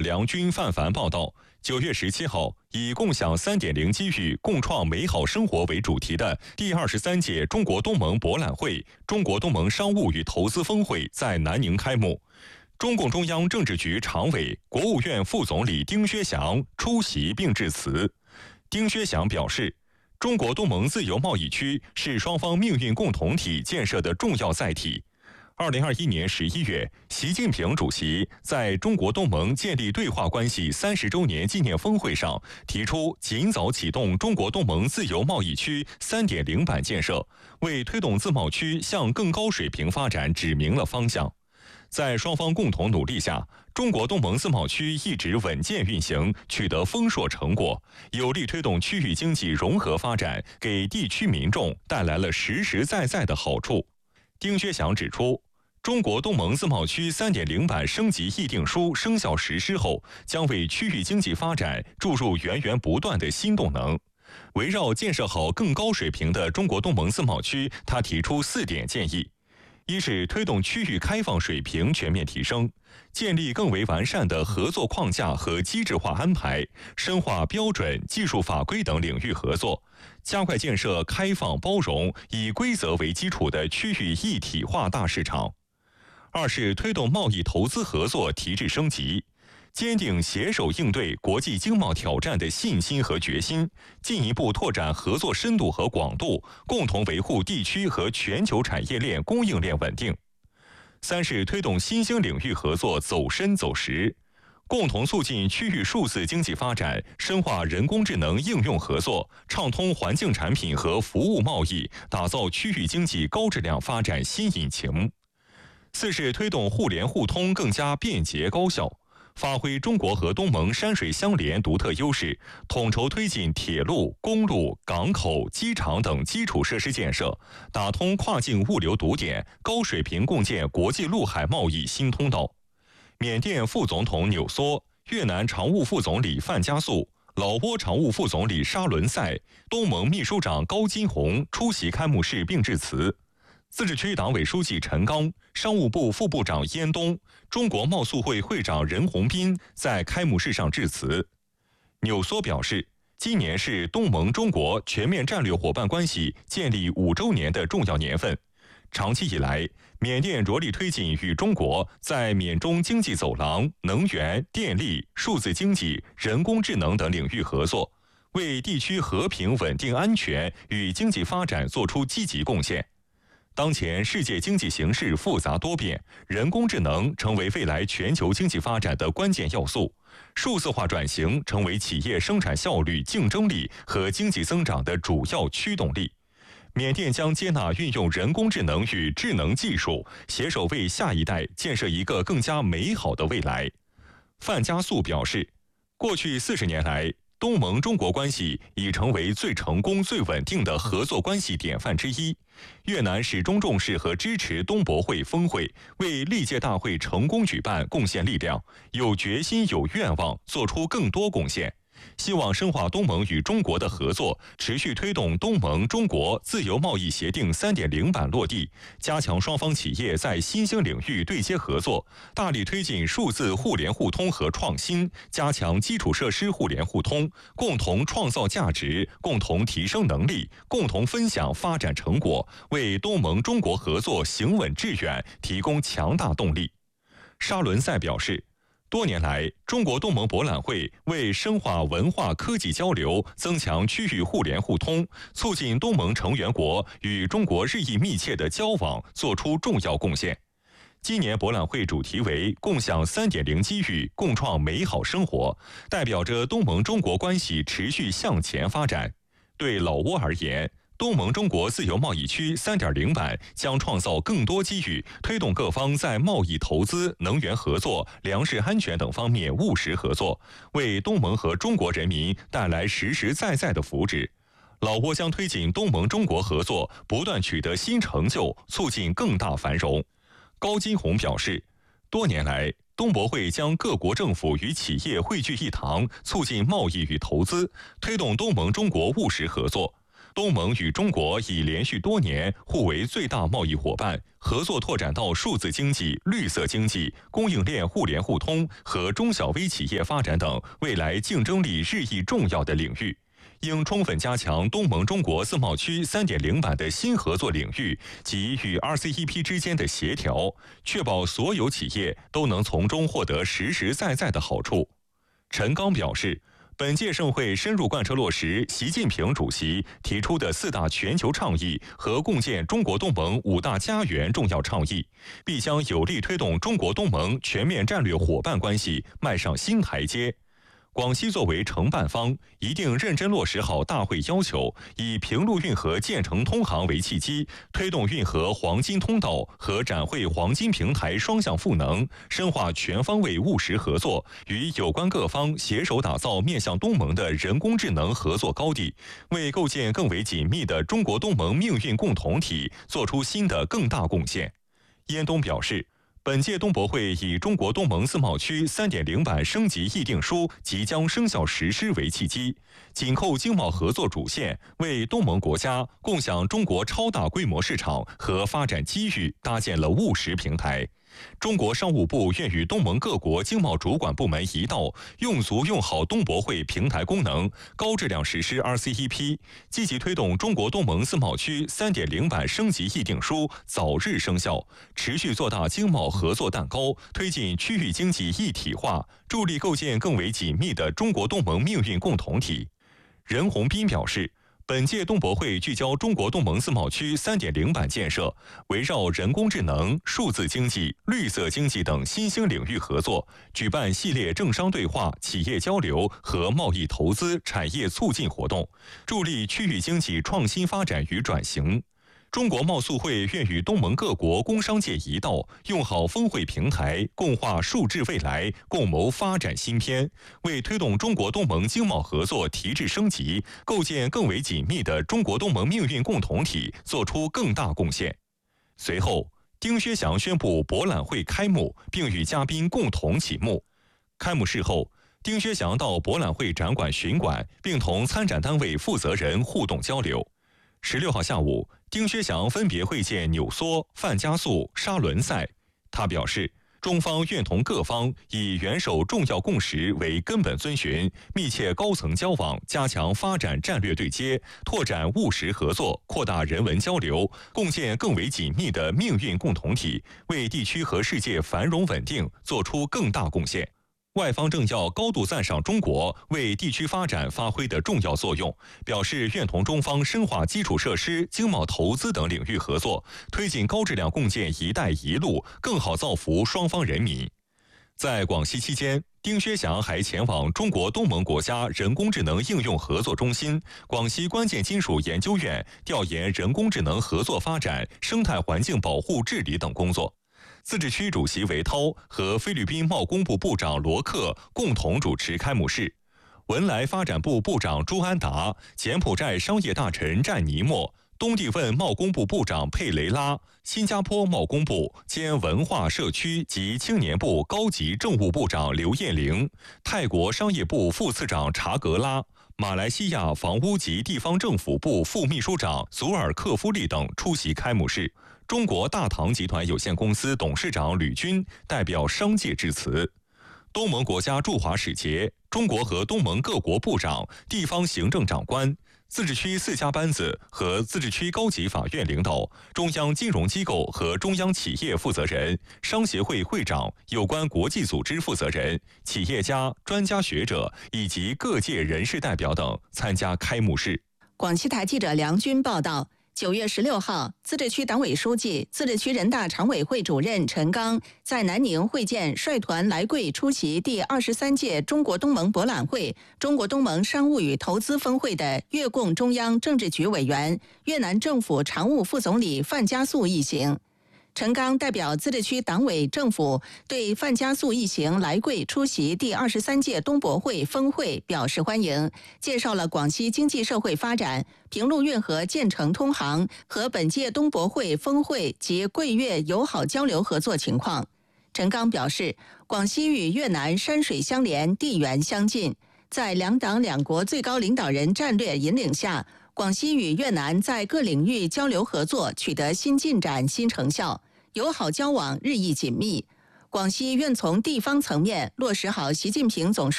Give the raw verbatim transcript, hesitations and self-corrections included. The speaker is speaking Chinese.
梁军、范凡报道，九月十七号，以“共享 三点零 机遇，共创美好生活”为主题的第二十三届中国东盟博览会、中国东盟商务与投资峰会在南宁开幕。中共中央政治局常委、国务院副总理丁薛祥出席并致辞。丁薛祥表示，中国东盟自由贸易区是双方命运共同体建设的重要载体。二零二一年十一月，习近平主席在中国东盟建立对话关系三十周年纪念峰会上提出，尽早启动中国东盟自由贸易区 三点零 版建设，为推动自贸区向更高水平发展指明了方向。在双方共同努力下，中国东盟自贸区一直稳健运行，取得丰硕成果，有力推动区域经济融合发展，给地区民众带来了实实在在的好处。丁薛祥指出，中国东盟自贸区 三点零 版升级议定书生效实施后，将为区域经济发展注入源源不断的新动能。围绕建设好更高水平的中国东盟自贸区，他提出四点建议。一是推动区域开放水平全面提升，建立更为完善的合作框架和机制化安排，深化标准、技术法规等领域合作，加快建设开放包容、以规则为基础的区域一体化大市场。二是推动贸易投资合作提质升级，坚定携手应对国际经贸挑战的信心和决心，进一步拓展合作深度和广度，共同维护地区和全球产业链供应链稳定。三是推动新兴领域合作走深走实，共同促进区域数字经济发展，深化人工智能应用合作，畅通环境产品和服务贸易，打造区域经济高质量发展新引擎。四是推动互联互通更加便捷高效，发挥中国和东盟山水相连独特优势，统筹推进铁路、公路、港口、机场等基础设施建设，打通跨境物流堵点，高水平共建国际陆海贸易新通道。缅甸副总统纽梭、越南常务副总理范加素、老挝常务副总理沙伦赛、东盟秘书长高金洪出席开幕式并致辞。自治区党委书记陈刚、商务部副部长燕东、中国贸促会会长任洪斌在开幕式上致辞。纽梭表示，今年是东盟中国全面战略伙伴关系建立五周年的重要年份。长期以来，缅甸着力推进与中国在缅中经济走廊、能源、电力、数字经济、人工智能等领域合作，为地区和平、稳定、安全与经济发展作出积极贡献。当前世界经济形势复杂多变，人工智能成为未来全球经济发展的关键要素，数字化转型成为企业生产效率、竞争力和经济增长的主要驱动力。缅甸将接纳运用人工智能与智能技术，携手为下一代建设一个更加美好的未来。范加素表示，过去四十年来，东盟中国关系已成为最成功、最稳定的合作关系典范之一。越南始终重视和支持东博会峰会，为历届大会成功举办贡献力量，有决心、有愿望做出更多贡献。希望深化东盟与中国的合作，持续推动东盟中国自由贸易协定 三点零 版落地，加强双方企业在新兴领域对接合作，大力推进数字互联互通和创新，加强基础设施互联互通，共同创造价值，共同提升能力，共同分享发展成果，为东盟中国合作行稳致远提供强大动力。沙伦赛表示，多年来，中国东盟博览会为深化文化科技交流、增强区域互联互通、促进东盟成员国与中国日益密切的交往作出重要贡献。今年博览会主题为“共享 三点零 机遇，共创美好生活”，代表着东盟中国关系持续向前发展。对老挝而言，东盟中国自由贸易区 三点零 版将创造更多机遇，推动各方在贸易投资、能源合作、粮食安全等方面务实合作，为东盟和中国人民带来实实在在的福祉。老挝将推进东盟中国合作不断取得新成就，促进更大繁荣。高金洪表示，多年来，东博会将各国政府与企业汇聚一堂，促进贸易与投资，推动东盟中国务实合作。 东盟与中国已连续多年互为最大贸易伙伴，合作拓展到数字经济、绿色经济、供应链互联互通和中小微企业发展等未来竞争力日益重要的领域。应充分加强东盟中国自贸区 三点零 版的新合作领域及与 R C E P 之间的协调，确保所有企业都能从中获得实实在在的好处。陈刚表示，本届盛会深入贯彻落实习近平主席提出的四大全球倡议和共建中国东盟五大家园重要倡议，必将有力推动中国东盟全面战略伙伴关系迈上新台阶。广西作为承办方，一定认真落实好大会要求，以平陆运河建成通航为契机，推动运河黄金通道和展会黄金平台双向赋能，深化全方位务实合作，与有关各方携手打造面向东盟的人工智能合作高地，为构建更为紧密的中国东盟命运共同体做出新的更大贡献。燕东表示，本届东博会以中国东盟自贸区 三点零 版升级议定书即将生效实施为契机，紧扣经贸合作主线，为东盟国家共享中国超大规模市场和发展机遇搭建了务实平台。中国商务部愿与东盟各国经贸主管部门一道，用足用好东博会平台功能，高质量实施 R C E P， 积极推动中国东盟自贸区 三点零 版升级议定书早日生效，持续做大经贸合作蛋糕，推进区域经济一体化，助力构建更为紧密的中国东盟命运共同体。任宏斌表示，本届东博会聚焦中国东盟自贸区 三点零 版建设，围绕人工智能、数字经济、绿色经济等新兴领域合作，举办系列政商对话、企业交流和贸易投资、产业促进活动，助力区域经济创新发展与转型。中国贸促会愿与东盟各国工商界一道，用好峰会平台，共话数字未来，共谋发展新篇，为推动中国东盟经贸合作提质升级，构建更为紧密的中国东盟命运共同体做出更大贡献。随后，丁薛祥宣布博览会开幕，并与嘉宾共同启幕。开幕式后，丁薛祥到博览会展馆巡馆，并同参展单位负责人互动交流。十六号下午，丁薛祥分别会见纽梭、范加速、沙伦塞。他表示，中方愿同各方以元首重要共识为根本遵循，密切高层交往，加强发展战略对接，拓展务实合作，扩大人文交流，共建更为紧密的命运共同体，为地区和世界繁荣稳定做出更大贡献。外方政要高度赞赏中国为地区发展发挥的重要作用，表示愿同中方深化基础设施、经贸投资等领域合作，推进高质量共建“一带一路”，更好造福双方人民。在广西期间，丁薛祥还前往中国东盟国家人工智能应用合作中心、广西关键金属研究院调研人工智能合作发展、生态环境保护治理等工作。自治区主席韦涛和菲律宾贸工部部长罗克共同主持开幕式，文莱发展部部长朱安达、柬埔寨商业大臣占尼莫、东帝汶贸工部部长佩雷拉、新加坡贸工部兼文化社区及青年部高级政务部长刘艳玲、泰国商业部副次长查格拉、马来西亚房屋及地方政府部副秘书长祖尔克夫利等出席开幕式。中国大唐集团有限公司董事长吕军代表商界致辞。东盟国家驻华使节、中国和东盟各国部长、地方行政长官、自治区四家班子和自治区高级法院领导、中央金融机构和中央企业负责人、商协会会长、有关国际组织负责人、企业家、专家学者以及各界人士代表等参加开幕式。 广西台记者梁军报道。九月十六号，自治区党委书记、自治区人大常委会主任陈刚在南宁会见率团来贵出席第二十三届中国东盟博览会、中国东盟商务与投资峰会的越共中央政治局委员、越南政府常务副总理范加速一行。陈刚代表自治区党委政府对范加速一行来贵出席第二十三届东博会峰会表示欢迎，介绍了广西经济社会发展、平陆运河建成通航和本届东博会峰会及贵越友好交流合作情况。陈刚表示，广西与越南山水相连，地缘相近，在两党两国最高领导人战略引领下， 广西与越南在各领域交流合作取得新进展、新成效，友好交往日益紧密。广西愿从地方层面落实好习近平总书